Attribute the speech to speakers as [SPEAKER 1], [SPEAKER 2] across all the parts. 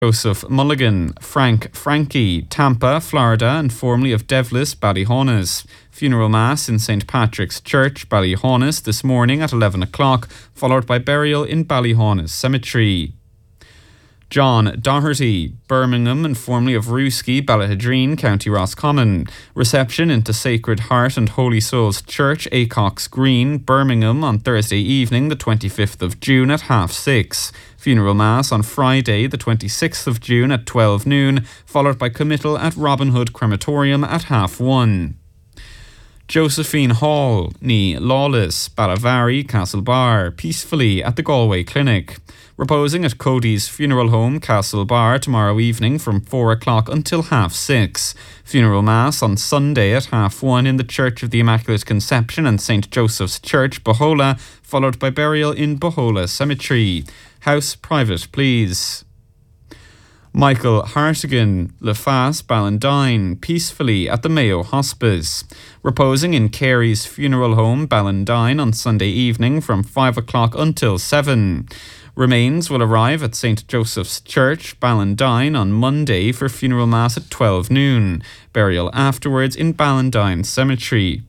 [SPEAKER 1] Joseph Mulligan, Frank Frankie, Tampa, Florida, and formerly of Devlis, Ballyhaunis. Funeral Mass in St. Patrick's Church, Ballyhaunis, this morning at 11 o'clock, followed by burial in Ballyhaunis Cemetery. John Doherty, Birmingham, and formerly of Rooskey, Ballahadreen, County Roscommon. Reception into Sacred Heart and Holy Souls Church, Acox Green, Birmingham, on Thursday evening, the 25th of June at 6:30. Funeral Mass on Friday, the 26th of June at 12 noon, followed by committal at Robin Hood Crematorium at 1:30. Josephine Hall, ní Lawless, Ballavari, Castlebar, peacefully at the Galway Clinic. Reposing at Cody's Funeral Home, Castlebar, tomorrow evening from 4 o'clock until 6:30. Funeral Mass on Sunday at 1:30 in the Church of the Immaculate Conception and St. Joseph's Church, Bohola, followed by burial in Bohola Cemetery. House private, please. Michael Hartigan, Lefas, Ballandine, peacefully at the Mayo Hospice. Reposing in Carey's Funeral Home, Ballandine, on Sunday evening from 5 o'clock until 7. Remains will arrive at St. Joseph's Church, Ballandine, on Monday for funeral mass at 12 noon. Burial afterwards in Ballandine Cemetery.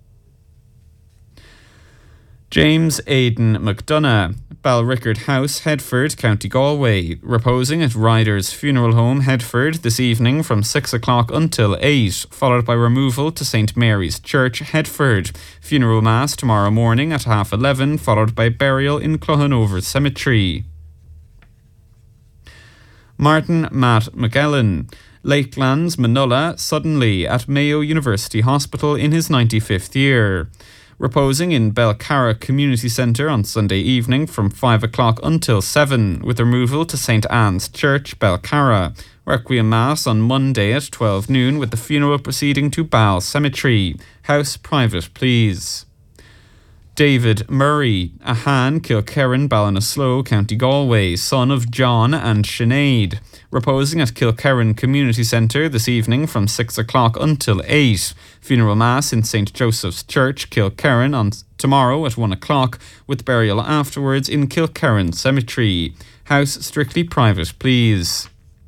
[SPEAKER 1] James Aidan McDonough, Balrickard House, Headford, County Galway. Reposing at Ryder's Funeral Home, Headford, this evening from 6 o'clock until 8, followed by removal to St. Mary's Church, Headford. Funeral Mass tomorrow morning at 11:30, followed by burial in Clohanover Cemetery. Martin Matt McGellen, Lakelands, Manula, suddenly at Mayo University Hospital in his 95th year. Reposing in Belcarra Community Centre on Sunday evening from 5 o'clock until 7, with removal to St. Anne's Church, Belcarra. Requiem Mass on Monday at 12 noon with the funeral proceeding to Ball Cemetery. House private, please. David Murray, Ahan, Kilkerran, Ballinasloe, County Galway, son of John and Sinead. Reposing at Kilkerran Community Centre this evening from 6 o'clock until 8. Funeral Mass in St. Joseph's Church, Kilkerran, on tomorrow at 1 o'clock, with burial afterwards in Kilkerran Cemetery. House strictly private, please.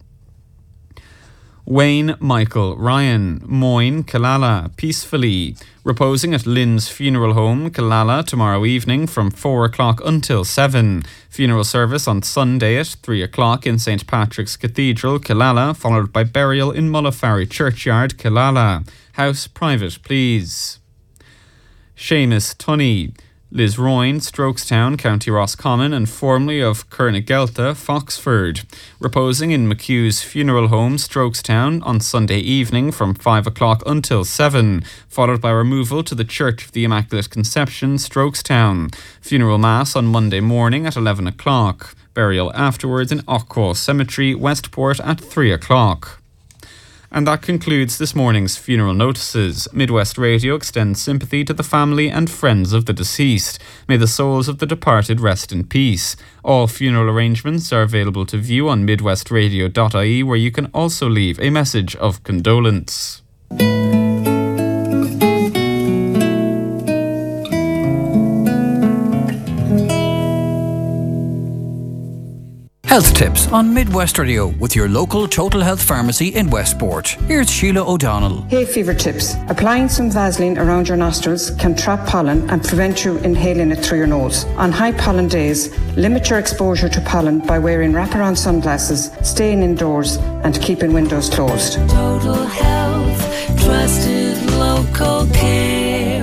[SPEAKER 1] Wayne Michael Ryan, Moyne, Killala, peacefully. Reposing at Lynn's Funeral Home, Killala, tomorrow evening from 4 o'clock until 7. Funeral service on Sunday at 3 o'clock in St. Patrick's Cathedral, Killala, followed by burial in Mullafarry Churchyard, Killala. House private, please. Seamus Tunney, Lisroyne, Strokestown, County Roscommon, and formerly of Kernagelta, Foxford. Reposing in McHugh's Funeral Home, Strokestown, on Sunday evening from 5 o'clock until 7, followed by removal to the Church of the Immaculate Conception, Strokestown. Funeral Mass on Monday morning at 11 o'clock. Burial afterwards in Ochwell Cemetery, Westport at 3 o'clock. And that concludes this morning's funeral notices. Midwest Radio extends sympathy to the family and friends of the deceased. May the souls of the departed rest in peace. All funeral arrangements are available to view on midwestradio.ie, where you can also leave a message of condolence.
[SPEAKER 2] Health tips on Midwest Radio with your local Total Health Pharmacy in Westport. Here's Sheila O'Donnell.
[SPEAKER 3] Hay fever tips. Applying some Vaseline around your nostrils can trap pollen and prevent you inhaling it through your nose. On high pollen days, limit your exposure to pollen by wearing wraparound sunglasses, staying indoors and keeping windows closed.
[SPEAKER 4] Total Health, trusted local care.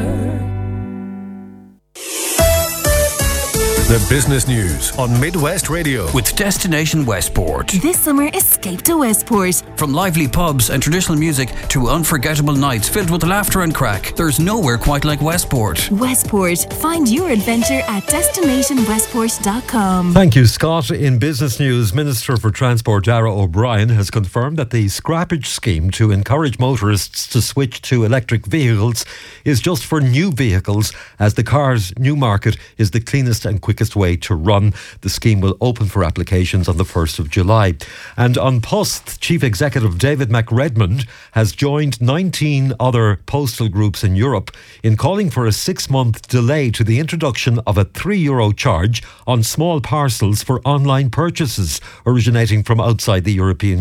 [SPEAKER 5] The business news on Midwest Radio
[SPEAKER 2] with Destination Westport.
[SPEAKER 6] This summer, escape to Westport.
[SPEAKER 2] From lively pubs and traditional music to unforgettable nights filled with laughter and crack, there's nowhere quite like Westport.
[SPEAKER 6] Westport. Find your adventure at destinationwestport.com.
[SPEAKER 7] Thank you, Scott. In business news, Minister for Transport Dara O'Brien has confirmed that the scrappage scheme to encourage motorists to switch to electric vehicles is just for new vehicles, as the car's new market is the cleanest and quickest quickest way to run. The scheme will open for applications on the 1st of July. And An Post Chief Executive David McRedmond has joined 19 other postal groups in Europe in calling for a 6-month delay to the introduction of a €3 charge on small parcels for online purchases originating from outside the European